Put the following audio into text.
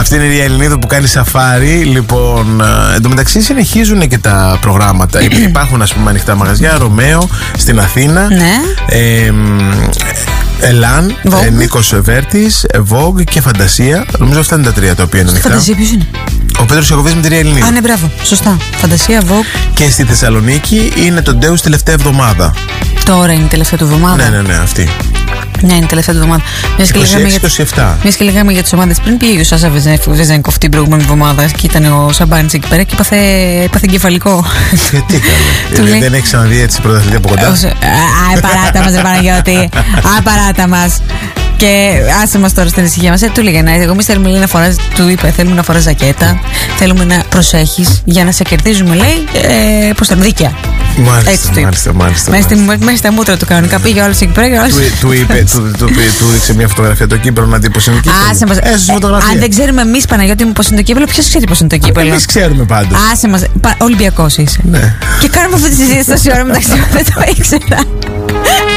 Αυτή είναι η Ελληνίδα που κάνει σαφάρι. Λοιπόν, εντωμεταξύ συνεχίζουν και τα προγράμματα. Υπάρχουν, ας πούμε, ανοιχτά μαγαζιά. Ρωμαίο στην Αθήνα. Ναι. Ελάν, Νίκος Βέρτης, Vogue και Φαντασία. Νομίζω αυτά είναι τα τρία τα οποία είναι ανοιχτά. Φαντασία ποιος είναι? Ο Πέτρος Ιακωβίδης με τη Ρία Ελληνίδα. Α, ναι, μπράβο. Σωστά. Φαντασία, Vogue. Και στη Θεσσαλονίκη είναι το Ντέους τελευταία εβδομάδα. Τώρα είναι η τελευταία του εβδομάδα. Ναι, αυτή. Ναι, είναι η τελευταία του εβδομάδα. 26-27. Μιας και λέγαμε για τις ομάδες πριν, πήγε ο Σάσα Βεζένκοφ αυτή την προηγούμενη εβδομάδα και ήταν ο Σαμπάνης εκεί πέρα και έπαθε εγκεφαλικό. Τι έκανε? Δεν έχει ξαναδεί έτσι πρωταθλητή από κοντά? Παράτα μας, ρε Παναγιώτη. Παράτα μας. Και άσε μας τώρα στην ησυχία μας. Του λέγε εμείς θέλουμε να φοράς, του είπε, θέλουμε να φοράς ζακέτα, θέλουμε να προσέχεις για να σε κερδίζουμε, λέει, πως τα δίκαια. Μάλιστα. Μέσα στα μούτρα του κανονικά πήγε όλος εκεί πέρα. Του έδειξε μια φωτογραφία το κύπελο να δει πως είναι το κύπελο. Αν δεν ξέρουμε εμείς, Παναγιώτη μου, πως είναι το κύπελο, ποιος ξέρει πως είναι το κύπελο? Εμείς ξέρουμε πάντως. Άσε μας, Ολυμπιακός είσαι. Ναι. Και κάνουμε αυτή τη συζήτηση τόση ώρα μεταξύ μας, δεν το ήξερα.